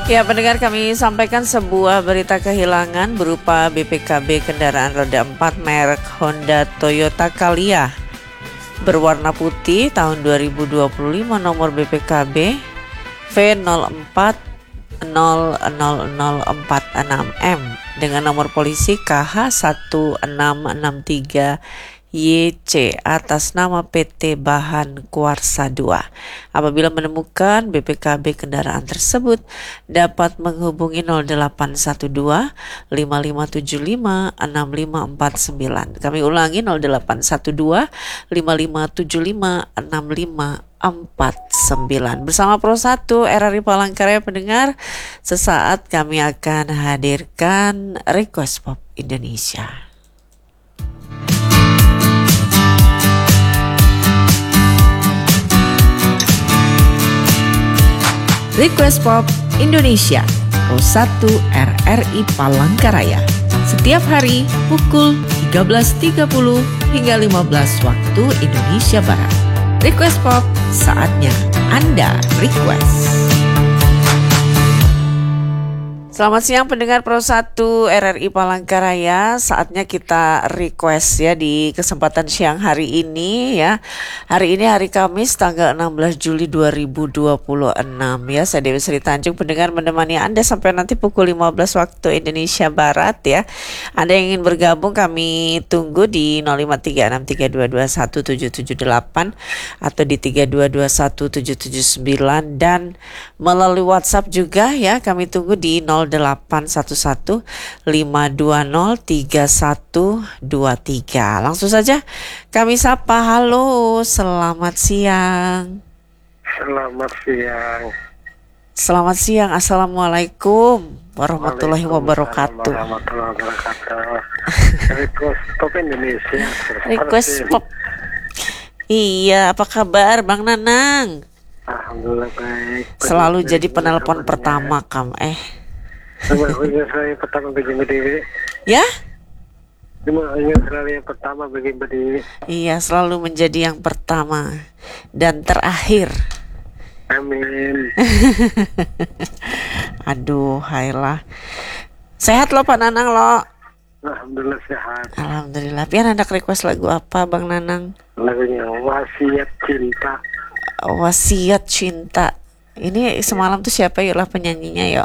Ya, pendengar, kami sampaikan sebuah berita kehilangan berupa BPKB kendaraan roda 4 merek Honda Toyota Calya berwarna putih tahun 2025 nomor BPKB V04000046M dengan nomor polisi KH1663 YC atas nama PT Bahan Kuarsa 2. Apabila menemukan BPKB kendaraan tersebut, dapat menghubungi 0812 5575 6549. Kami ulangi 0812 5575 6549. Bersama Pro 1 RRI Palangkaraya, pendengar, sesaat kami akan hadirkan Request Pop Indonesia. Request Pop Indonesia, Pro 1 RRI Palangkaraya. Setiap hari pukul 13.30 hingga 15 waktu Indonesia Barat. Request Pop, saatnya Anda request. Selamat siang pendengar Pro 1 RRI Palangkaraya. Saatnya kita request ya di kesempatan siang hari ini ya. Hari ini hari Kamis tanggal 16 Juli 2026 ya. Saya Dewi Sri Tanjung, pendengar, menemani Anda sampai nanti pukul 15 waktu Indonesia Barat ya. Anda yang ingin bergabung kami tunggu di 053632217778 atau di 32217779 dan melalui WhatsApp juga ya. Kami tunggu di 0811 520 3123. Langsung saja kami sapa. Halo, selamat siang. Selamat siang. Selamat siang. Assalamualaikum warahmatullahi wabarakatuh. Warahmatullahi wabarakatuh. Request Pop Indonesia. Request Pop. Iya, apa kabar Bang Nanang? Alhamdulillah baik. Selalu jadi penelpon pertama Cuma saya pertama bagi berdiri. Ya? Cuma selalu yang pertama bagi berdiri. Iya, selalu menjadi yang pertama dan terakhir. Amin. Aduh, hailah. Sehat lo Pak Nanang lo? Alhamdulillah sehat. Alhamdulillah. Pian hendak request lagu apa Bang Nanang? Lagunya Wasiat Cinta. Wasiat Cinta. Ini semalam tuh siapa yuk lah penyanyinya yuk?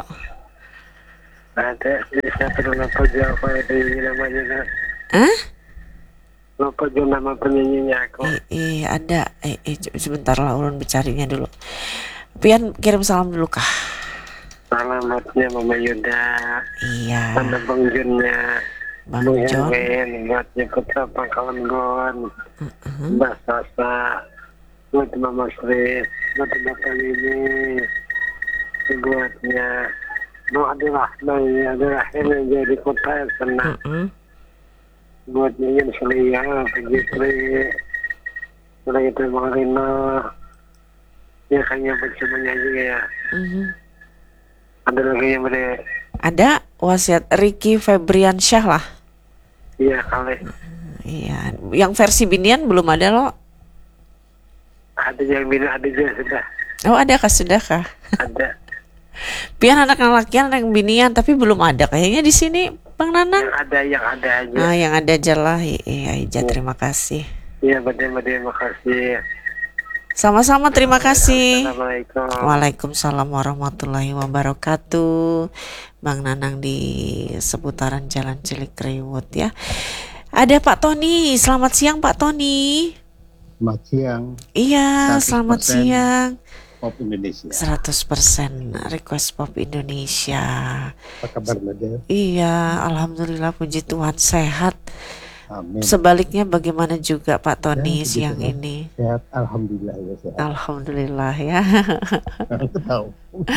Ada siapa lupa jawab di namanya. Hah? Lupa jawab nama penyanyinya aku. Ada. Sebentar lah, ulun bercarinya dulu. Pian kirim salam dulu kah? Alamatnya Mama Yuda. Iya. Tanda Bang Junnya. Bang Jon. Buatnya Putra Pangkalan Gon. Mbak Sasa. Buat Mama Sri. Buat Bapak ini. Buatnya adalah yang jadi kota yang senang. Buat nyanyian Selia, begitu udah itu Bang Rina, ya kayaknya bersama nyanyi ya. Ada lagi yang beda. Ada Wasiat Ricky Febriansyah lah. Iya kali. Iya, yang versi binian belum ada loh. Ada yang bina, ada juga sudah. Oh, ada kah, sudah kah? Ada. Pian anak lakian yang binian tapi belum ada kayaknya di sini Bang Nanang. Yang ada aja. Yang ada aja lah. Iya, terima kasih. Iya, betul-betul makasih. Sama-sama, terima kasih. Assalamualaikum. Waalaikumsalam warahmatullahi wabarakatuh. Bang Nanang di seputaran Jalan Cilikriwut ya. Ada Pak Tony. Selamat siang Pak Tony. Selamat siang. Iya, selamat siang. Pop Indonesia. 100% Request Pop Indonesia. Apa kabar Mbak? Iya, alhamdulillah, puji Tuhan sehat. Amin. Sebaliknya bagaimana juga Pak Tony ya, siang ini? Sehat, alhamdulillah ya sehat. Alhamdulillah ya. Aku tahu.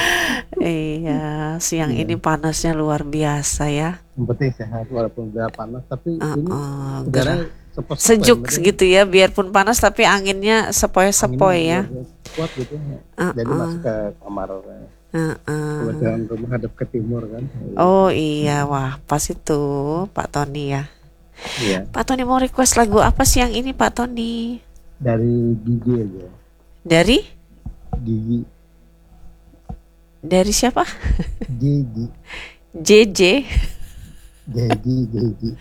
Iya, siang ini panasnya luar biasa ya. Yang penting sehat walaupun udah panas, tapi ini udara sejuk gitu ya, biarpun panas tapi anginnya sepoi-sepoi ya. Kuat gitu. Jadi masuk ke kamar. Kebetulan rumah hadap ke timur kan. Oh iya, wah pas itu Pak Tony ya. Iya. Pak Tony mau request lagu apa siang ini Pak Tony? Dari Gigi aja. Dari? Gigi. Dari siapa? Gigi. JJ. Gigi.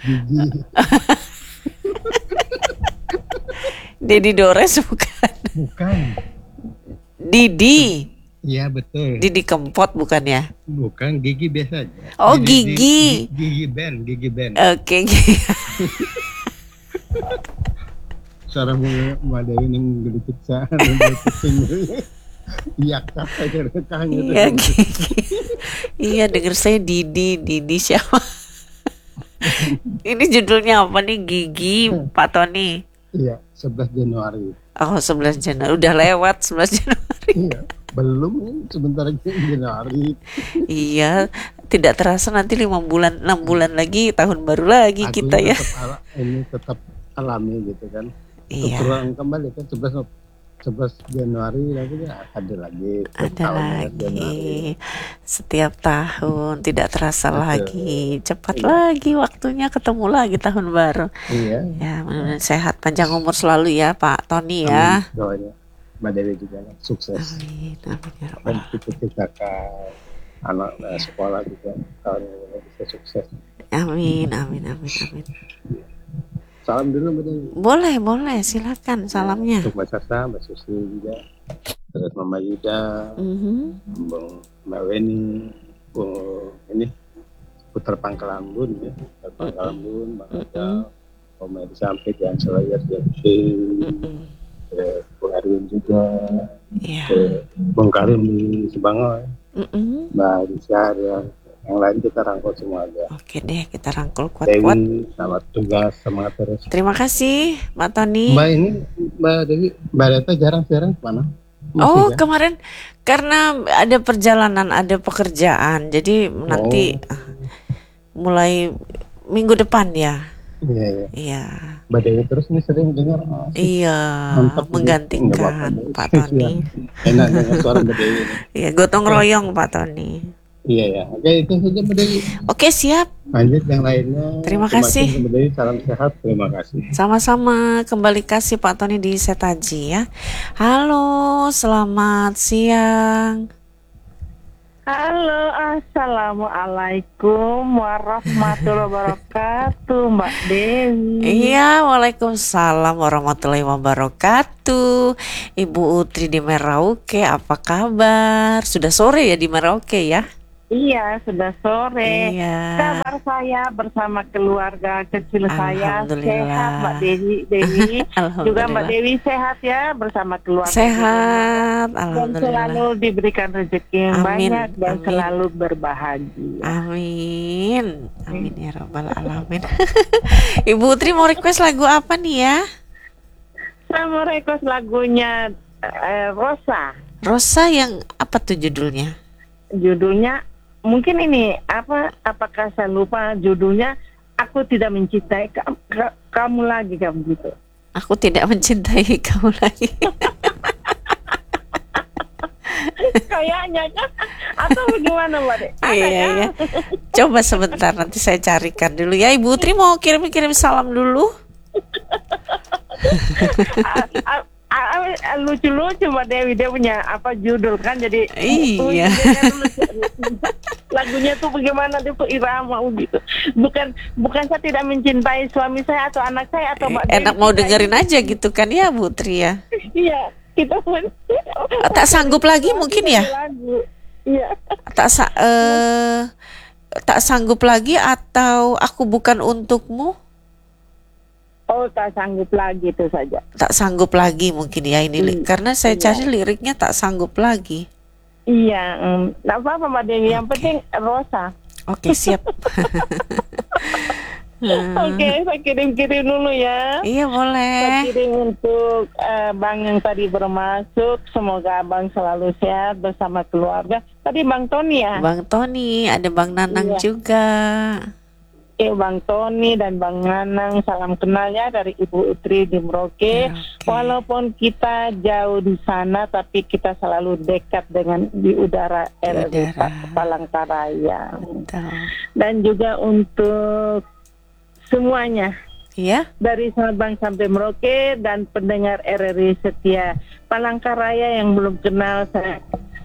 Dedi Dores bukan. Bukan. Didi. Iya betul. Didi Kempot bukan ya? Bukan, Gigi biasa aja. Oh, Gigi. Gigi band. Oke. Seorang Mbak Dewi yang gede pizza, kucing. Iya, apa aja rekahnya. Iya, Gigi. Iya, denger saya Didi siapa? Ini judulnya apa nih, Gigi, Pak Tony? Iya, 11 Januari. Oh, 11 Januari. Udah lewat 11 Januari. Iya, belum, sebentar lagi Januari. Iya, tidak terasa nanti 6 bulan lagi tahun baru lagi kita ya. Ini tetap alami gitu kan. Iya. Berulang kembali kan 11 Januari nanti ada lagi. Ada lagi. Setiap tahun tidak terasa lagi. Cepat lagi waktunya ketemu lagi tahun baru. Iya. Ya, mudah-mudahan sehat, panjang umur selalu ya Pak Tony ya. Doanya Mbak Dewi juga sukses. Amin ya Dan Rabbal. kita anak sekolah juga tahun ini bisa sukses. Amin. Salam dulu Mbak Dewi. Boleh, silakan salamnya. Untuk Mbak Sasa, Mbak Susi juga, terus Mama Yuda, Mbak Weni, ini Putra Pangkalambun ya, Pangkalambun, Bang Adal, Om Edi sampai Jangan Selayar Jati, Bung Erwin juga, Bung Karim di Sebangau, Mbak Adisar yang lain kita rangkul semua aja. Oke deh, kita rangkul kuat-kuat. Dewi, selamat tugas, semangat terus. Terima kasih Mbak Tony. Mbak Dewi, Mbak Reta jarang kemana? Oh, ya? Kemarin karena ada perjalanan, ada pekerjaan, jadi nanti mulai minggu depan ya. Iya. Mbak Dewi terus nih sering dengar. Iya, menggantikan Pak Tony. Enak dengar suara Mbak Dewi. Iya, gotong royong Pak Tony. Iya ya. Oke, itu saja Mbak Dewi. Oke, siap. Lanjut yang lainnya. Terima kasih Mbak Dewi, salam sehat. Terima kasih. Sama-sama, kembali kasih Pak Tony di Setaji ya. Halo, selamat siang. Halo, assalamualaikum warahmatullahi wabarakatuh, Mbak Dewi. Iya, waalaikumsalam warahmatullahi wabarakatuh. Ibu Utri di Merauke, apa kabar? Sudah sore ya di Merauke ya? Iya, sudah sore. Iya. Kabar saya bersama keluarga kecil saya sehat, Mbak Dewi. Juga Mbak Dewi sehat ya bersama keluarga. Sehat, dan selalu diberikan rezeki yang banyak dan selalu berbahagia. Amin ya Rabbal Alamin. Ibu Utri mau request lagu apa nih ya? Saya mau request lagunya Rosa. Rosa yang apa tuh judulnya? Judulnya mungkin ini apakah saya lupa judulnya, Aku Tidak Mencintai Kamu Lagi, kamu gitu. Aku tidak mencintai kamu lagi. Kayaknya kan, atau bagaimana Mbak De? Iya. Coba sebentar, nanti saya carikan dulu ya. Ibu Tri mau kirim salam dulu. Lucu-lucu Mbak Dewi, dia punya judul kan, jadi iya. Lagunya tuh bagaimana, dia tuh irama gitu. Bukan saya tidak mencintai suami saya atau anak saya atau Mbak Dewi. Enak mau dengerin aja gitu kan ya Bu Tri ya. Iya, kita tak sanggup lagi mungkin ya. Iya. Tak sanggup lagi atau Aku Bukan Untukmu. Oh, tak sanggup lagi itu saja. Tak sanggup lagi mungkin ya ini karena saya cari liriknya tak sanggup lagi. Iya, nggak apa-apa Mbak Dewi, yang penting Rosa. Oke, siap. Oke, saya kirim-kirim dulu ya. Iya, boleh. Saya kirim untuk Bang yang tadi bermasuk, semoga Bang selalu sehat bersama keluarga. Tadi Bang Tony ya? Bang Tony, ada Bang Nanang juga. Bang Tony dan Bang Nanang, salam kenal ya dari Ibu Utri di Merauke. Walaupun kita jauh di sana, tapi kita selalu dekat dengan di udara RRI Palangkaraya. Dan juga untuk semuanya, dari Sabang sampai Merauke dan pendengar RRI setia Palangkaraya yang belum kenal, saya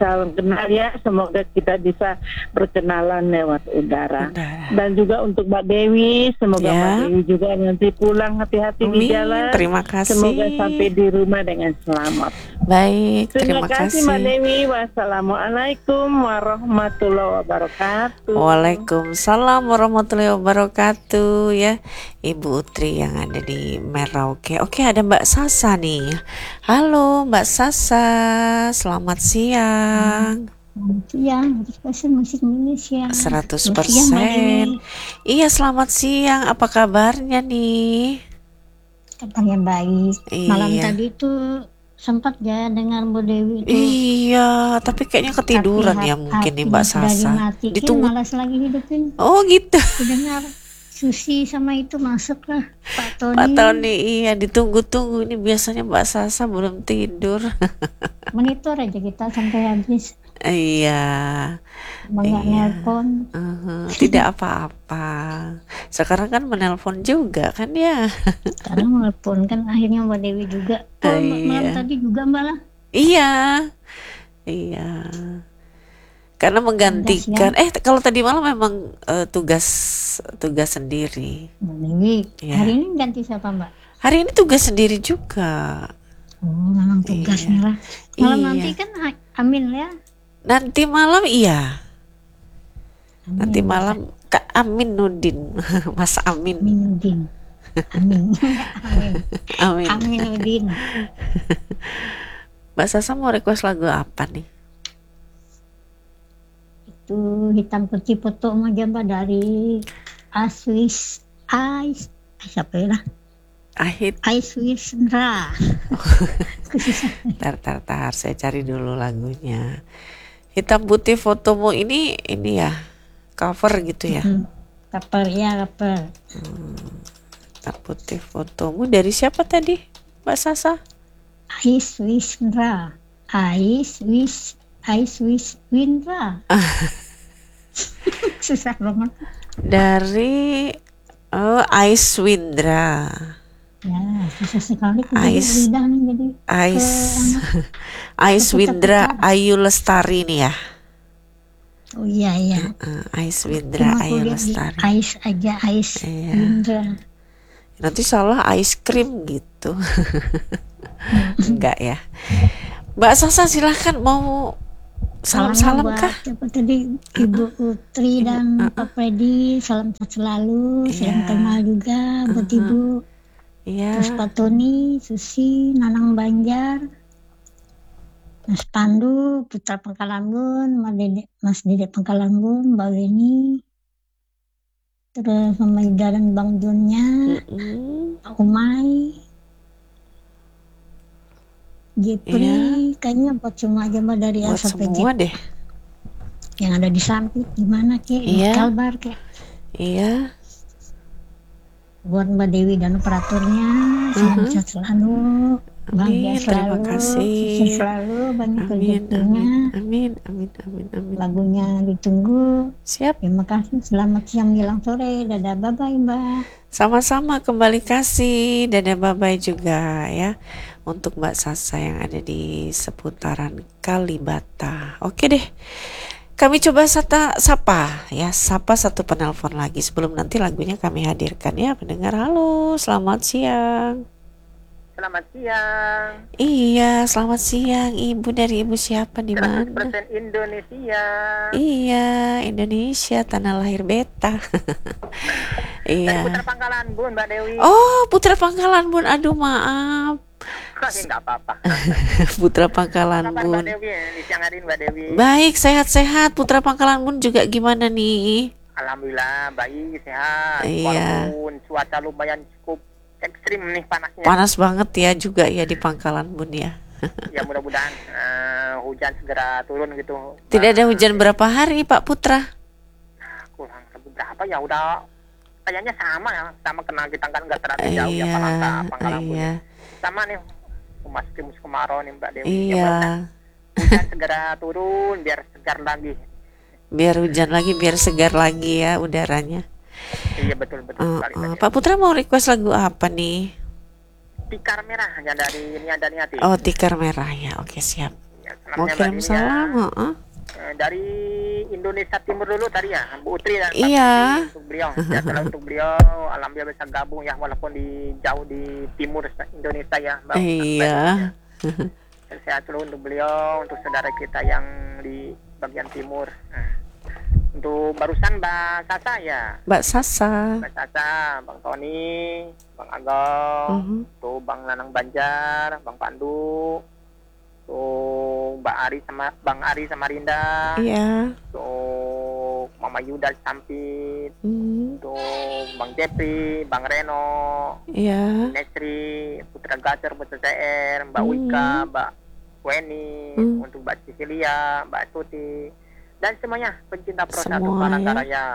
salam kenal ya. Semoga kita bisa berkenalan lewat udara. Dan juga untuk Mbak Dewi, semoga Ya. Mbak Dewi juga nanti pulang hati-hati di Amin. jalan. Terima kasih. Semoga sampai di rumah dengan selamat. Baik, Terima terima kasih Mbak kasih. Dewi. Wassalamualaikum warahmatullahi wabarakatuh. Waalaikumsalam warahmatullahi wabarakatuh ya, Ibu Utri yang ada di Merauke. Oke, ada Mbak Sasa nih. Halo Mbak Sasa, selamat siang. Siang, bahasa musik Indonesia. 100%. Iya, selamat siang. Apa kabarnya nih? Kabarnya baik. Iya. Malam tadi tuh sempat ya dengar Bu Dewi itu. Iya, tapi kayaknya ketiduran ya mungkin nih Mbak Sasa. Ditunggu. Malas lagi hidupin. Oh gitu. Dengar Susi sama itu masuk lah Pak Tony. Pak Tony, iya ditunggu-tunggu. Ini biasanya Mbak Sasa belum tidur. Monitor aja kita sampai habis. Iya. Nggak nelpon. Tidak apa-apa. Sekarang kan menelpon juga kan ya. Sekarang nelpon kan akhirnya Mbak Dewi juga. Malam tadi juga Mbak lah. Iya. Iya. Karena menggantikan. Kalau tadi malam memang tugas sendiri. Mbak Dewi. Iya. Hari ini ganti siapa Mbak? Hari ini tugas sendiri juga. Oh, memang tugasnya lah. Malam nanti kan Amin ya. Nanti malam iya. Nanti malam Kak Amin Nudin. Mas Amin. Nudin. Amin. Amin. Amin Nudin. Mbak Sasa mau request lagu apa nih? Itu hitam putih foto sama gambar dari Aswis siapa ya lah? Aiswisndra. Tar, saya cari dulu lagunya. Hitam putih fotomu ini ya cover gitu ya. Cover. Hitam putih fotomu dari siapa tadi Mbak Sasa? Aiswisndra. Aiswisndra. Susah banget. Dari Aiswindra. Ya, susah sekali lidah nih jadi. Aiswindra Ayu Lestari nih ya. Oh iya. Aiswindra Ayu Lestari. Ais aja Aiswindra. Nanti salah ice cream gitu. Enggak ya. Mbak Sasa silahkan mau salam kah? Siapa tadi Ibu Utri dan Pak Freddy, salam sehat selalu, salam kenal juga buat Ibu. Iya. Terus Pak Tony, Susi, Nanang Banjar, Mas Pandu, Putra Pangkalambun, Mas Dede Pangkalambun, Mbak Weni, terus Mama Ida dan Bang Junnya, Pak Umay, Jepri, kayaknya buat semua aja Mbak dari A Buat sampai semua Z. deh. Yang ada di Sampit, gimana kek, Kalbar kek. Iya. Buat Mbak Dewi dan operatornya, salam sehat selalu, bahagia selalu, sukses selalu, banyak rezekinya. Amin. Lagunya ditunggu. Siap. Terima kasih. Selamat siang menjelang sore. Dadah, bye-bye Mbak. Sama-sama, kembali kasih. Dadah, bye-bye juga ya untuk Mbak Sasa yang ada di seputaran Kalibata. Oke deh. Kami coba sapa satu penelpon lagi sebelum nanti lagunya kami hadirkan ya pendengar. Halo, selamat siang. Selamat siang. Iya, selamat siang. Ibu dari ibu siapa di mana? 100% Indonesia. Iya, Indonesia tanah lahir beta. Iya. Putra Pangkalan Bun, Mbak Dewi. Oh, Putra Pangkalan Bun. Aduh, maaf. Enggak apa-apa. Putra Pangkalan Bun. Mbak Dewi, di siang hari Mbak Dewi. Baik, sehat-sehat. Putra Pangkalan Bun juga gimana nih? Alhamdulillah baik, sehat. Iya. Walaupun cuaca lumayan cukup ekstrim nih panasnya. Panas banget ya juga ya di Pangkalan Bun ya. Ya mudah-mudahan hujan segera turun gitu. Tidak ada hujan berapa hari Pak Putra? Kurang lebih berapa ya, udah kayaknya sama kenal kita kan nggak terlalu jauh ya Pangkalan Bun. Iya. Sama nih memasuki musim kemarau nih Mbak Dewi. Iya. Hujan segera turun biar segar lagi. Biar hujan lagi, biar segar lagi ya udaranya. Iya betul sekali. Pak Putra mau request lagu apa nih? Tikar Merah yang dari Nia Daniati. Oh, Tikar Merah ya. Oke, siap. Ya, Mau salamnya Mbak kirim Dewi salam, ya. heeh. Dari Indonesia Timur dulu tadi ya, Bu Utri dan Pak Iya. Budi untuk beliau. Ya, selalu untuk beliau, alhamdulillah bisa gabung ya, walaupun jauh di timur Indonesia ya, Mbak. Iya. Sehat selalu untuk beliau, untuk saudara kita yang di bagian timur. Nah, untuk barusan Mbak Sasa ya, Mbak Sasa. Mbak Sasa, Bang Tony, Bang Agong, tuh Bang Nanang Banjar, Bang Pandu, tuh Bang Ari sama Rinda, Iya. tuh Mama Yuda Sampit, Hmm. tuh Bang Jepri, Bang Reno, Iya. Nesri, Putra Gacer, Putra CR, Mbak Wika, Mbak Weni, untuk Mbak Cecilia, Mbak Tuti, dan semuanya pencinta Pro 1 Semua, Palangkaraya.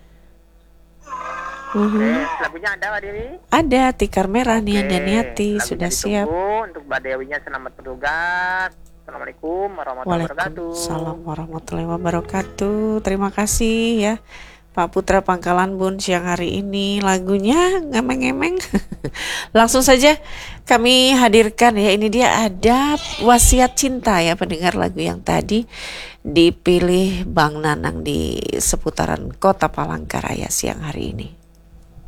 Oke, lagunya ada Mbak Dewi? Ada tikar merah nih Oke, Niati lagunya sudah ditunggu. siap. Untuk Mbak Dewinya selamat bertugas. Assalamualaikum warahmatullahi wabarakatuh. Waalaikumsalam warahmatullahi wabarakatuh. Terima kasih ya Pak Putra Pangkalan Bun siang hari ini. Lagunya ngemeng-ngemeng. Langsung saja kami hadirkan ya. Ini dia ada Wasiat Cinta ya, pendengar lagu yang tadi dipilih Bang Nanang di seputaran Kota Palangkaraya siang hari ini.